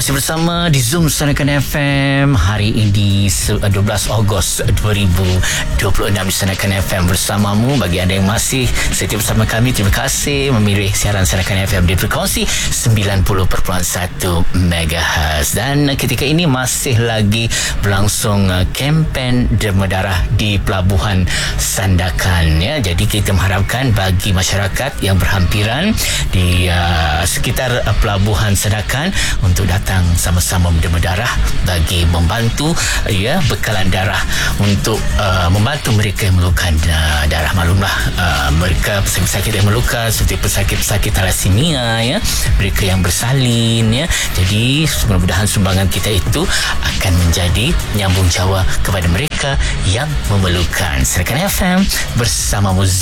masih bersama di Zoom Sanakan FM. Hari ini 12 Ogos 2026 di Sanakan FM bersamamu. Bagi anda yang masih setia bersama kami, terima kasih memilih siaran Sanakan FM di frekuensi 90.1 MHz. Dan ketika ini masih lagi berlangsung kempen derma darah di Pelabuhan Sandakan, ya. Jadi kita mengharapkan bagi masyarakat yang berhampiran di sekitar Pelabuhan Sandakan untuk datang sama-sama derma darah bagi membantu, ya, bekalan darah untuk membantu mereka yang memerlukan darah. Maklumlah, mereka pesakit-pesakit yang memerlukan seperti pesakit-pesakit thalassemia, ya, mereka yang bersalin, ya. Jadi mudah-mudahan sumbangan kita itu akan menjadi nyambung jawab kepada mereka yang memerlukan. Sanakan FM bersama